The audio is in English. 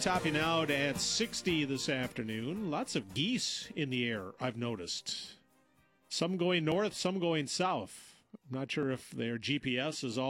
topping out at 60 this afternoon. Lots of geese in the air, I've noticed. Some going north, some going south. I'm not sure if their GPS is all